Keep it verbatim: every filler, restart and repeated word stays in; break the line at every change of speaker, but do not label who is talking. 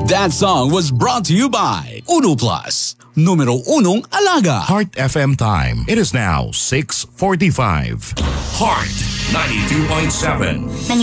That song was brought to you by Uno Plus, numero unong alaga.
Heart F M time. It is now six forty-five. Heart ninety-two point seven.